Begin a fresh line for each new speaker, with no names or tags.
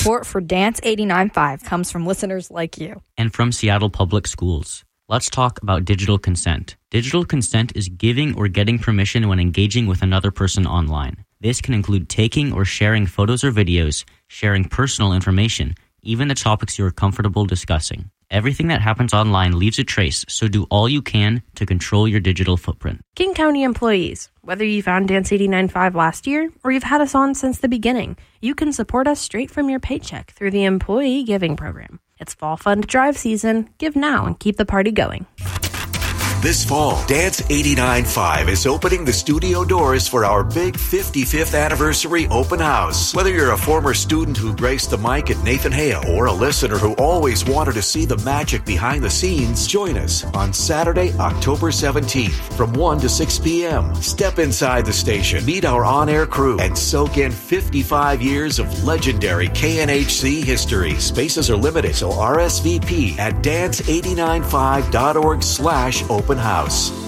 Support for Dance 89.5 comes from listeners like you.
And from Seattle Public Schools. Let's talk about digital consent. Digital consent is giving or getting permission when engaging with another person online. This can include taking or sharing photos or videos, sharing personal information, even the topics you are comfortable discussing. Everything that happens online leaves a trace, so do all you can to control your digital footprint.
King County employees, whether you found Dance 89.5 last year or you've had us on since the beginning, you can support us straight from your paycheck through the Employee Giving Program. It's Fall Fund Drive season. Give now and keep the party going.
This fall, Dance 89.5 is opening the studio doors for our big 55th anniversary open house. Whether you're a former student who graced the mic at Nathan Hale or a listener who always wanted to see the magic behind the scenes, join us on Saturday, October 17th from 1 to 6 p.m. Step inside the station, meet our on-air crew, and soak in 55 years of legendary KNHC history. Spaces are limited, so RSVP at dance895.org/open house.